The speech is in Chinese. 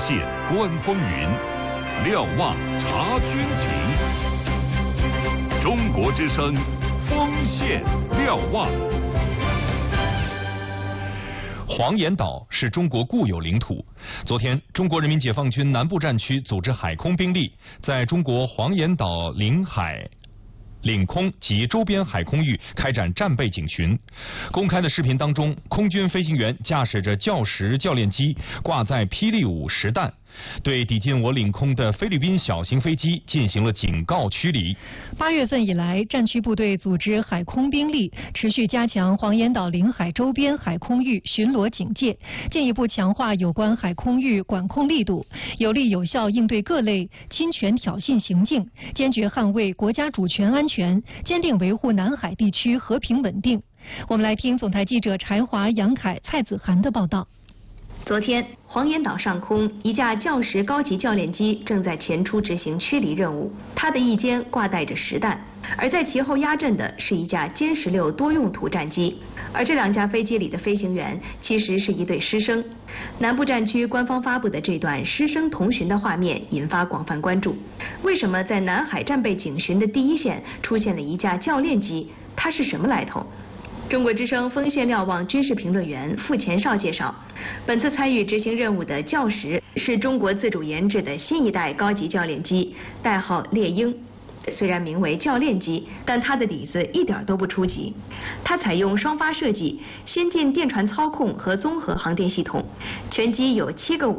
线观风云，瞭望察军情。中国之声，锋线瞭望。 黄岩岛是中国固有领土。昨天，中国人民解放军南部战区组织海空兵力在中国黄岩岛领空及周边海空域开展战备警巡。公开的视频当中，空军飞行员驾驶着教10教练机，挂载霹雳5实弹，对抵近我领空的菲律宾小型飞机进行了警告驱离。 8月份以来，战区部队组织海空兵力，持续加强黄岩岛领海周边海空域巡逻警戒，进一步强化有关海空域管控力度，有力有效应对各类侵权挑衅行径，坚决捍卫国家主权安全，坚定维护南海地区和平稳定。我们来听总台记者柴华、杨凯、蔡子涵的报道。 昨天，黄岩岛上空一架教10高级教练机正在前出执行驱离任务，它的翼尖挂带着实弹，而在其后压阵的是一架歼16多用途战机，而这2架飞机里的飞行员其实是一对师生。南部战区官方发布的这段师生同巡的画面引发广泛关注。为什么在南海战备警巡的第一线出现了一架教练机？它是什么来头？中国之声锋线瞭望军事评论员傅前绍介绍，本次参与执行任务的教10是中国自主研制的新一代高级教练机，代号猎鹰。虽然名为教练机，但它的底子一点都不初级。它采用双发设计、先进电传操控和综合航电系统，全机有7个